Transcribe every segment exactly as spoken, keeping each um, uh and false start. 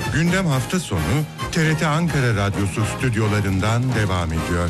Gündem hafta sonu T R T Ankara Radyosu stüdyolarından devam ediyor.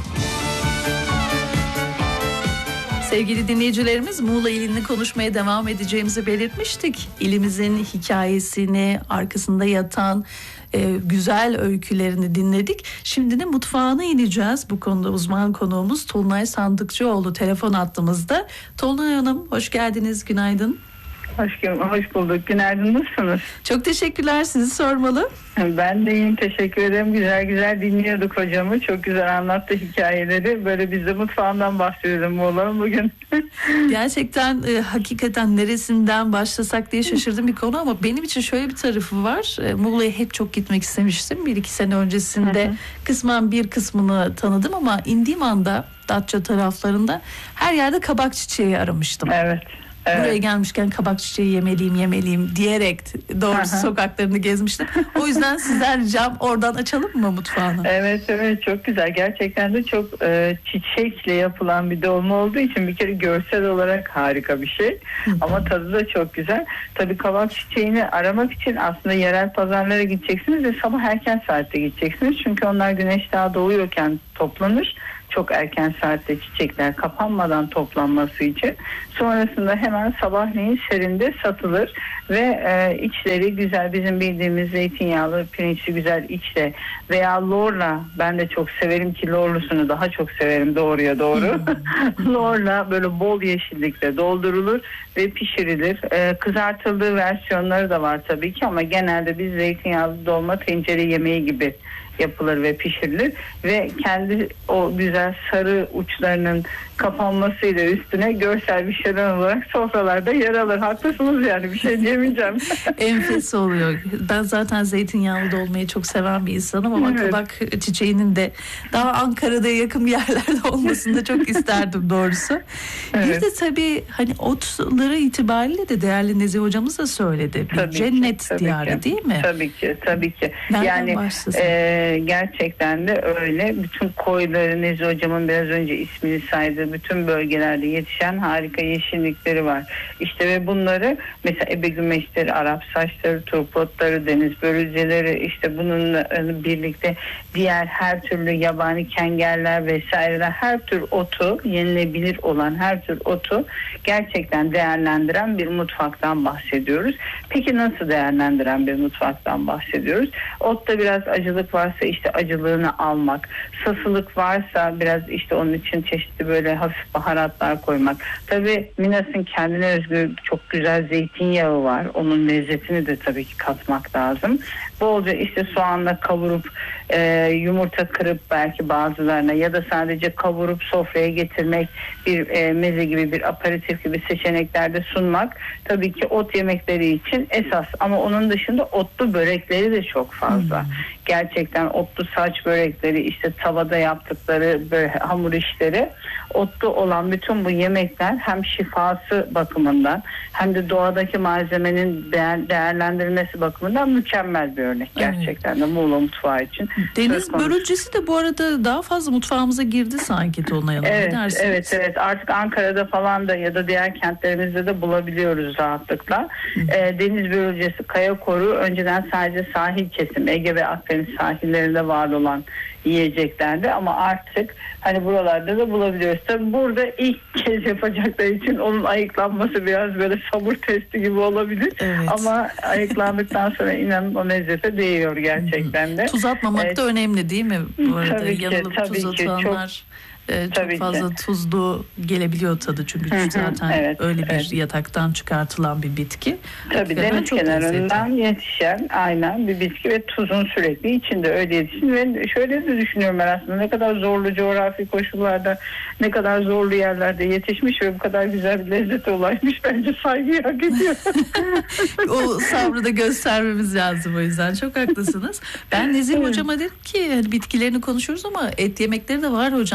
Sevgili dinleyicilerimiz, Muğla ilini konuşmaya devam edeceğimizi belirtmiştik. İlimizin hikayesini, arkasında yatan e, güzel öykülerini dinledik. Şimdi de mutfağına ineceğiz. Bu konuda uzman konuğumuz Tolunay Sandıkçıoğlu telefon hattımızda. Tolunay Hanım, hoş geldiniz, günaydın. Hoş, hoş bulduk. Günaydın, nasılsınız? Çok teşekkürler, sizi sormalı. Ben de iyiyim, teşekkür ederim. Güzel güzel dinliyorduk hocamı. Çok güzel anlattı hikayeleri. Böyle biz de mutfağından bahsedelim Muğla'nın bugün. Gerçekten e, hakikaten neresinden başlasak diye şaşırdım bir konu ama benim için şöyle bir tarafı var. E, Muğla'ya hep çok gitmek istemiştim. Bir iki sene öncesinde hı hı. kısmen bir kısmını tanıdım ama indiğim anda Datça taraflarında her yerde kabak çiçeği aramıştım. Evet. Evet. Buraya gelmişken kabak çiçeği yemeliyim yemeliyim diyerek doğrusu sokaklarını gezmiştim. O yüzden sizden ricam oradan açalım mı mutfağını? Evet evet, çok güzel. Gerçekten de çok e, çiçekle yapılan bir dolma olduğu için bir kere görsel olarak harika bir şey. Ama tadı da çok güzel. Tabii kabak çiçeğini aramak için aslında yerel pazarlara gideceksiniz ve sabah erken saatte gideceksiniz. Çünkü onlar güneş daha doğuyorken toplanır. Çok erken saatte çiçekler kapanmadan toplanması için. Sonrasında hemen sabahleyin serinde satılır ve e, içleri güzel, bizim bildiğimiz zeytinyağlı pirinçli güzel içle veya lorla, ben de çok severim ki lorlusunu daha çok severim doğruya doğru. Lorla böyle bol yeşillikle doldurulur ve pişirilir. E, kızartıldığı versiyonları da var tabii ki ama genelde biz zeytinyağlı dolma tencere yemeği gibi yapılır ve pişirilir ve kendi o güzel sarı uçlarının kapanmasıyla üstüne görsel bir şölen olarak sofralarda yer alır. Haklısınız, yani bir şey diyemeyeceğim. Enfes oluyor. Ben zaten zeytinyağlı dolmayı çok seven bir insanım ama evet. kabak çiçeğinin de daha Ankara'da yakın yerlerde olmasını da çok isterdim doğrusu. Evet. Bir de tabii hani otları itibariyle de değerli Nezih hocamız da söyledi. Bir tabii cennet ki, diyarı ki. Değil mi? Tabii ki, tabii ki. Nereden yani e, gerçekten de öyle. Bütün koyları, Nezih hocamın biraz önce ismini saydığı bütün bölgelerde yetişen harika yeşillikleri var. İşte ve bunları mesela ebe gümeşleri, Arap saçları, turpotları, deniz börülceleri, işte bununla birlikte diğer her türlü yabani kengerler vesaireler, her tür otu, yenilebilir olan her tür otu gerçekten değerlendiren bir mutfaktan bahsediyoruz. Peki nasıl değerlendiren bir mutfaktan bahsediyoruz? Otta biraz acılık varsa işte acılığını almak, sasılık varsa biraz işte onun için çeşitli böyle hafif baharatlar koymak. Tabii Minas'ın kendine özgü çok güzel zeytinyağı var. Onun lezzetini de tabii ki katmak lazım. Bolca işte soğanla kavurup e, yumurta kırıp belki bazılarına ya da sadece kavurup sofraya getirmek, bir e, meze gibi, bir aperatif gibi seçeneklerde sunmak tabii ki ot yemekleri için esas. Ama onun dışında otlu börekleri de çok fazla. Hmm. Gerçekten otlu saç börekleri, işte tavada yaptıkları böyle hamur işleri, otlu olan bütün bu yemekler hem şifası bakımından hem de doğadaki malzemenin değer, değerlendirilmesi bakımından mükemmel bir örnek gerçekten evet. de Muğla mutfağı için. Deniz börülcesi de bu arada daha fazla mutfağımıza girdi sanki Tolunay Hanım. Evet, evet, evet. Artık Ankara'da falan da ya da diğer kentlerimizde de bulabiliyoruz rahatlıkla. Ee, deniz börülcesi, kaya koru önceden sadece sahil kesim, Ege ve Akdeniz sahillerinde var olan yiyeceklerdi ama artık hani buralarda da bulabiliyoruz. Tabii burada ilk kez yapacaklar için onun ayıklanması biraz böyle sabır testi gibi olabilir. Evet. Ama ayıklandıktan sonra inanın o lezzete değiyor gerçekten de. Tuz atmamak evet. da önemli değil mi? Bu arada tabii ki, yanılıp tabii tuz ki, atanlar... Çok... Ee, çok Tabii fazla ki. tuzlu gelebiliyor tadı çünkü hı hı, zaten evet, öyle bir evet. yataktan çıkartılan bir bitki. Tabii deniz kenarından lezzetli. Yetişen aynen bir bitki ve tuzun sürekli içinde öyle yetişin ve şöyle de düşünüyorum ben aslında ne kadar zorlu coğrafi koşullarda, ne kadar zorlu yerlerde yetişmiş ve bu kadar güzel bir lezzete ulaşmış, bence saygıyı hak ediyor. O sabrı da göstermemiz lazım, o yüzden çok haklısınız. Ben Nezih evet. hocama dedim ki hani bitkilerini konuşuyoruz ama et yemekleri de var hocam dedim.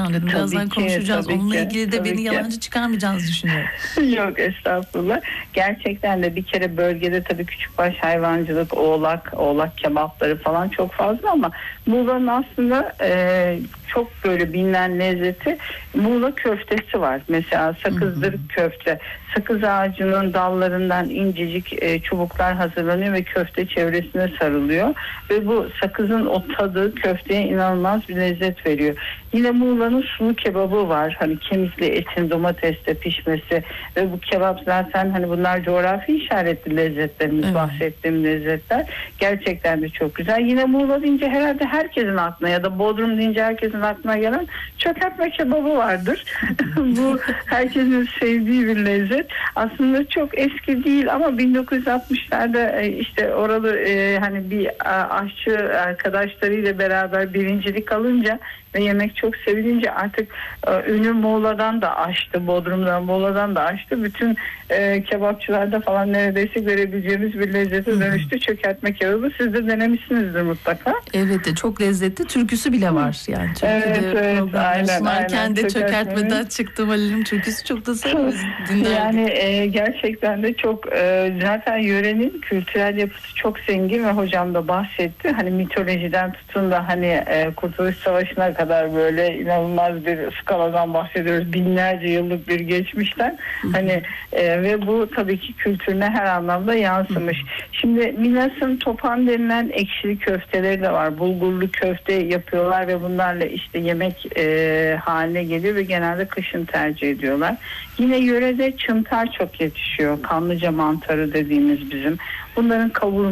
birazdan ki, konuşacağız. tabii Onunla ki, ilgili de tabii beni ki. yalancı çıkarmayacağınızı düşünüyorum. Yok estağfurullah. Gerçekten de bir kere bölgede tabii küçükbaş hayvancılık, oğlak, oğlak kebapları falan çok fazla ama Muğla'nın aslında e, çok böyle bilinen lezzeti Muğla köftesi var. Mesela sakızdır hı hı. köfte. Sakız ağacının dallarından incecik e, çubuklar hazırlanıyor ve köfte çevresine sarılıyor. Ve bu sakızın o tadı köfteye inanılmaz bir lezzet veriyor. Yine Muğla'nın sulu kebabı var. Hani kemikli etin domatesle pişmesi ve bu kebap zaten hani bunlar coğrafi işaretli lezzetlerimiz, evet. bahsettiğim lezzetler. Gerçekten de çok güzel. Yine Muğla deyince herhalde herkesin aklına ya da Bodrum deyince herkesin aklına gelen çökertme kebabı vardır. Bu herkesin sevdiği bir lezzet. Aslında çok eski değil ama bin dokuz yüz altmışlarda işte oralı e, hani bir aşçı arkadaşlarıyla beraber birincilik alınca ve yemek çok sevilince artık e, ünü Muğla'dan da aştı, Bodrum'dan, Muğla'dan da aştı. Bütün e, kebapçılarda falan neredeyse görebileceğimiz bir lezzete dönüştü çökertme kebabı. Siz de denemişsinizdir mutlaka. Evet de çok lezzetli. Türküsü bile var. Yani türküde evet, evet, programları sunarken aynen, de çökertmeden çıktım. Halil'in türküsü çok da severiz. Yani e, gerçekten de çok e, zaten yörenin kültürel yapısı çok zengin ve hocam da bahsetti. Hani mitolojiden tutun da hani e, Kurtuluş Savaşı'na kadar kadar böyle inanılmaz bir skaladan bahsediyoruz. Binlerce yıllık bir geçmişten. Hani e, ve bu tabii ki kültürüne her anlamda yansımış. Şimdi Milas'ın topan denilen ekşili köfteleri de var. Bulgurlu köfte yapıyorlar ve bunlarla işte yemek e, haline geliyor ve genelde kışın tercih ediyorlar. Yine yörede çıntar çok yetişiyor. Kanlıca mantarı dediğimiz bizim. Bunların kavurma